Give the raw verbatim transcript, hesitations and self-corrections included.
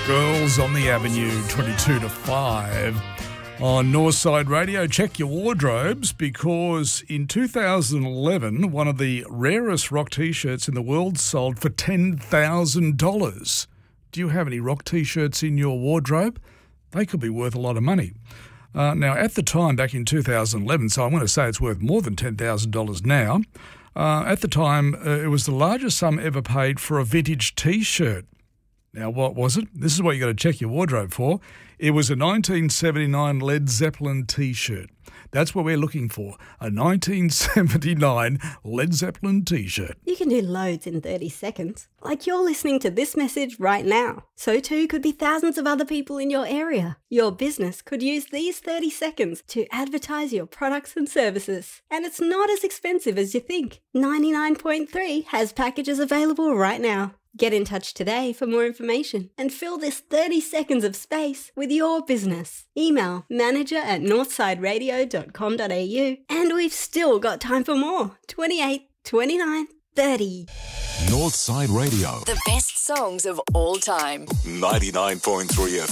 Girls on the Avenue, twenty-two to five on Northside Radio. Check your wardrobes because in two thousand eleven, one of the rarest rock T-shirts in the world sold for ten thousand dollars. Do you have any rock T-shirts in your wardrobe? They could be worth a lot of money. Uh, now, at the time, back in two thousand eleven, so I'm going to say it's worth more than ten thousand dollars now, uh, at the time, uh, it was the largest sum ever paid for a vintage T-shirt. Now, what was it? This is what you got to check your wardrobe for. It was a nineteen seventy-nine Led Zeppelin T-shirt. That's what we're looking for, a nineteen seventy-nine Led Zeppelin T-shirt. You can do loads in thirty seconds. Like you're listening to this message right now. So too could be thousands of other people in your area. Your business could use these thirty seconds to advertise your products and services. And it's not as expensive as you think. ninety-nine point three has packages available right now. Get in touch today for more information and fill this thirty seconds of space with your business. Email manager at northside radio dot com dot a u. And we've still got time for more. twenty-eight, twenty-nine, thirty. Northside Radio. The best songs of all time. ninety-nine point three F M.